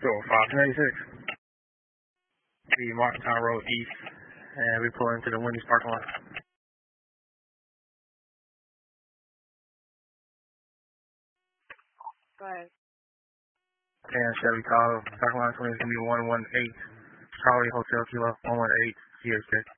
205-96. The Martintown Road East, and we pull into the Wendy's parking lot. Go ahead. 10 Chevy Tahoe, parking lot 20 is going to be 118 Charlie Hotel Kilo 118 CHK.